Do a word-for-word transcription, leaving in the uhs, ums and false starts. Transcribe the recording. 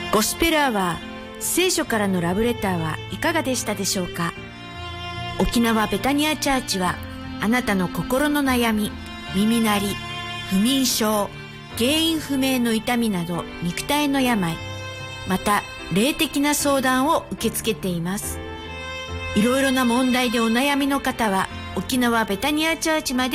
ゴスペルアワー、聖書からのラブレターはいかがでしたでしょうか。沖縄ベタニアチャーチはあなたの心の悩み、耳鳴り、不眠症、原因不明の痛みなど肉体の病、また霊的な相談を受け付けています。いろいろな問題でお悩みの方は沖縄ベタニアチャーチまで